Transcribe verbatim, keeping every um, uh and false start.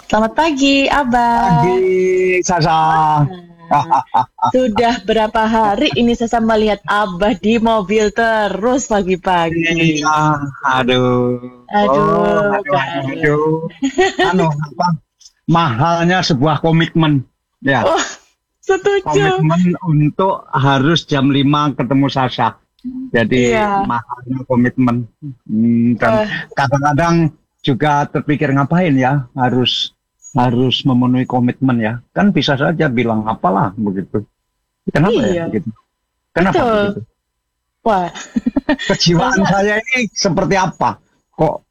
Selamat pagi, Abah. Pagi, Sasa. Nah, sudah berapa hari ini saya melihat Abah di mobil terus pagi-pagi. Iya, aduh. Oh, Aduh, aduh, aduh, kan. aduh. Anu, apa? Mahalnya sebuah komitmen. Ya, Oh, setuju. komitmen untuk harus jam lima ketemu Sasa. Jadi, Iya. mahalnya komitmen. Hmm, dan Eh, kadang-kadang juga terpikir ngapain ya, harus harus memenuhi komitmen ya. Kan bisa saja bilang apalah begitu. Kenapa ya iya, begitu? Kenapa betul. begitu? Wah, Kejiwaan masa saya ini seperti apa? Kok